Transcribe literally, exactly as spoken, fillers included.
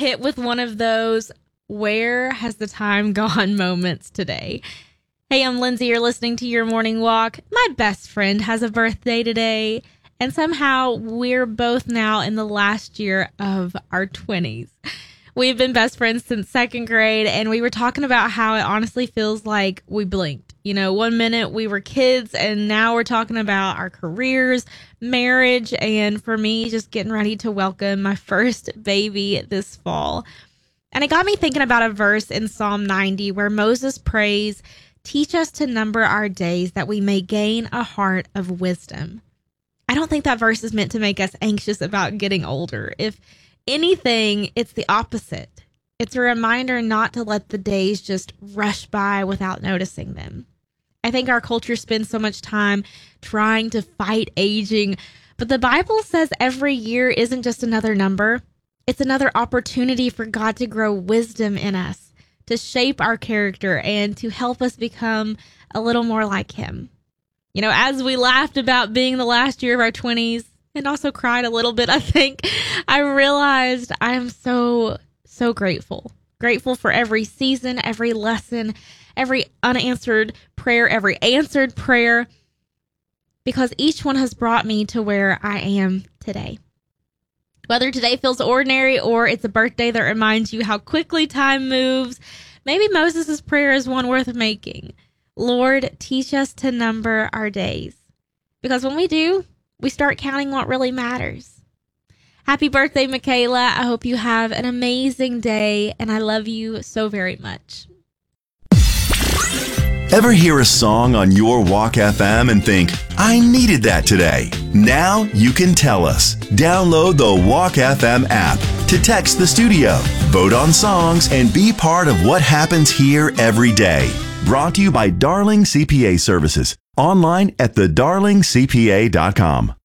hit with one of those where has the time gone moments today. Hey, I'm Lindsay. You're listening to Your Morning Walk. My best friend has a birthday today, and somehow we're both now in the last year of our twenties. We've been best friends since second grade, and we were talking about how it honestly feels like we blinked. You know, one minute we were kids, and now we're talking about our careers, marriage, and for me, just getting ready to welcome my first baby this fall. And it got me thinking about a verse in Psalm ninety where Moses prays, "Teach us to number our days that we may gain a heart of wisdom." I don't think that verse is meant to make us anxious about getting older. If anything, it's the opposite. It's a reminder not to let the days just rush by without noticing them. I think our culture spends so much time trying to fight aging, but the Bible says every year isn't just another number. It's another opportunity for God to grow wisdom in us, to shape our character, and to help us become a little more like Him. You know, as we laughed about being the last year of our twenties, and also cried a little bit, I think, I realized I am so, so grateful. Grateful for every season, every lesson, every unanswered prayer, every answered prayer, because each one has brought me to where I am today. Whether today feels ordinary or it's a birthday that reminds you how quickly time moves, maybe Moses' prayer is one worth making. Lord, teach us to number our days. Because when we do, we start counting what really matters. Happy birthday, Michaela. I hope you have an amazing day, and I love you so very much. Ever hear a song on Your Walk F M and think, I needed that today? Now you can tell us. Download the Walk F M app to text the studio, vote on songs, and be part of what happens here every day. Brought to you by Darling C P A Services. Online at the darling c p a dot com.